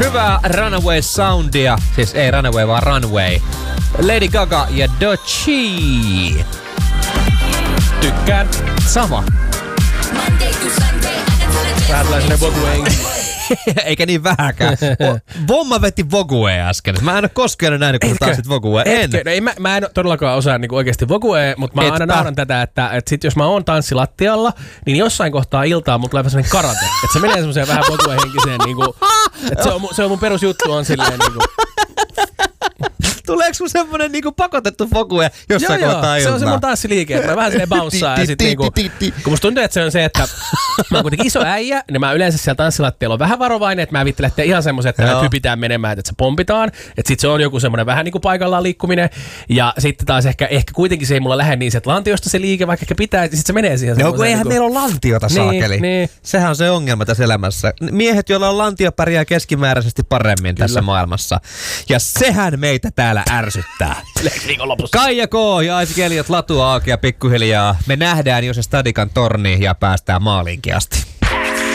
Hyvää Runaway soundia. Siis ei Runaway, vaan Runway. Lady Gaga ja Doechii. Tykkään. Sama. Vähän tulee sinne Vogueing. Eikä niin vähäkään. Vomma veti Vogue äsken. Mä en ole koskaan nähnyt, kun tanssit Vogue. Mä en todellakaan osaa niinku oikeesti Vogue, mutta mä aina nauran tätä, että sit jos mä oon tanssilattialla, niin jossain kohtaa iltaa mulla tulee vähän sellainen karate. Että se menee semmoiseen vähän Vogue-henkiseen niinku, että se on mun perusjuttu on silleen niinku. Tuleeko sun semmonen niinku pakotettu Vogue jossain kohtaa iltaa? Se on semmonen tanssiliike, että mä vähän silleen bouncea ja sit niinku, kun musta tuntuu, että se on se, että mä oon kuitenkin iso äijä, niin mä yleensä siellä tanssilattialla on vähän varovainen, että mä vittelen ihan semmoisen, että me hypitään menemään, että se pompitaan, että sit se on joku semmonen vähän niinku paikallaan liikkuminen, ja sitten taas ehkä kuitenkin se ei mulla lähde niin sieltä lantiosta se liike, vaikka ehkä pitää, ja sit se menee siihen semmoiseen. Kun eihän meillä ole lantiota, saakeli. Niin. Sehän on se ongelma tässä elämässä. Miehet, joilla on lantio, pärjää keskimääräisesti paremmin tässä maailmassa. Ja sehän meitä täällä ärsyttää. Kaija K. ja Isaac Elliot latua auki ja pikkuhiljaa. Me nähdään jo se Stadikan torni ja päästään maaliinkin asti.